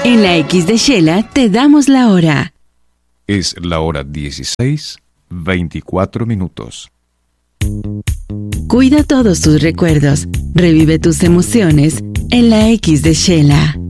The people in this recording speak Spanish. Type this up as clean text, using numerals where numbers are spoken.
En la X de Shela te damos la hora. Es la hora 16:24. Cuida todos tus recuerdos, revive tus emociones en la X de Shela.